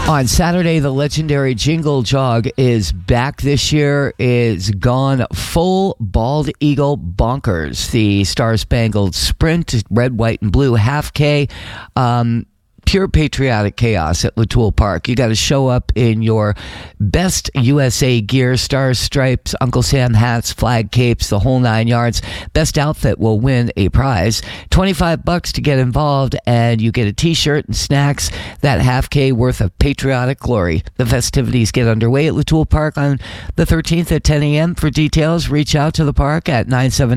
On Saturday, the legendary Jingle Jog is back this year. It's gone full Bald Eagle bonkers. The Star Spangled Sprint, red, white, and blue half K. Pure patriotic chaos at Latoul Park. You got to show up in your best USA gear, stars, stripes, Uncle Sam hats, flag capes, the whole 9 yards. Best outfit will win a prize. $25 to get involved, and you get a t-shirt and snacks. That half K worth of patriotic glory. The festivities get underway at Latoul Park on the 13th at 10 a.m. For details, reach out to the park at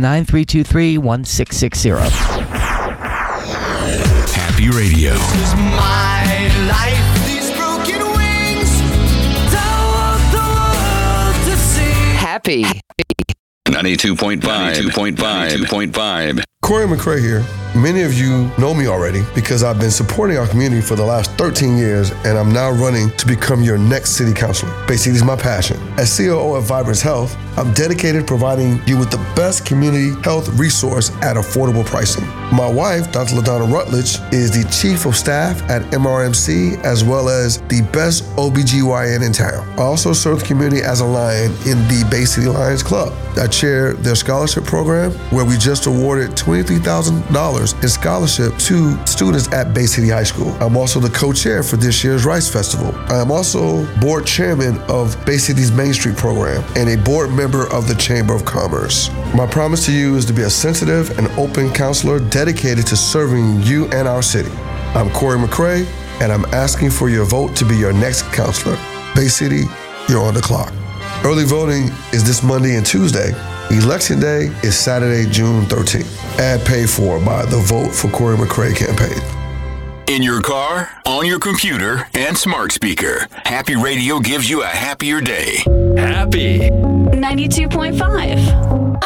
979-323-1660. Happy Radio. This is my life. These broken wings. Don't want the world to see. Happy. 92.5. Corey McRae here. Many of you know me already because I've been supporting our community for the last 13 years, and I'm now running to become your next city councilor. Bay City is my passion. As COO of Vibrance Health, I'm dedicated to providing you with the best community health resource at affordable pricing. My wife, Dr. LaDonna Rutledge, is the Chief of Staff at MRMC, as well as the best OBGYN in town. I also serve the community as a Lion in the Bay City Lions Club. I chair their scholarship program, where we just awarded $23,000 in scholarship to students at Bay City High School. I'm also the co-chair for this year's Rice Festival. I am also board chairman of Bay City's Main Street program and a board member of the Chamber of Commerce. My promise to you is to be a sensitive and open counselor dedicated to serving you and our city. I'm Corey McRae, and I'm asking for your vote to be your next counselor. Bay City, you're on the clock. Early voting is this Monday and Tuesday. Election Day is Saturday, June 13th. Ad paid for by the Vote for Corey McRae campaign. In your car, on your computer, and smart speaker, Happy Radio gives you a happier day. Happy. 92.5.